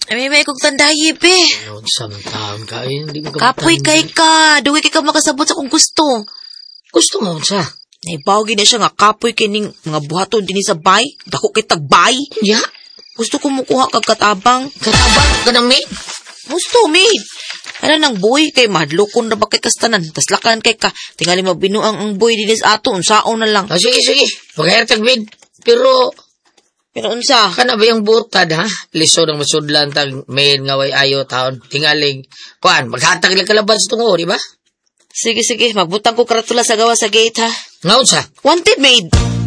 Ay, may kong tandayi, be. Ano, samang ka. Hindi mo Kapoy kay ka. Duwi kay ka makasabot sa kung gusto. Gusto mo sa? Naibawagin na siya nga kapoy kining mga buhaton din sa bay. Dako kay tagbay. Ya? Gusto ko mukuha kag katabang. Katabang ka ng maid? Gusto, maid. Ano nang boy kay madlokon na ba kay kastanan. Tas lakan kay ka. Tingali mabinuang ang boy din sa ato. Unsaon na lang. Sige. Pag-airtag maid. Pero unsa? kana ba yung burtad, ha? Liso ng masudlan tag maid nga way ayo taon. Tingaling. Kuan, maghatag lang kalaban sa tungo, di ba? Sige. Magbutang ko karatula sa gawa sa gate, ha? Ngaon sa? Wanted, maid.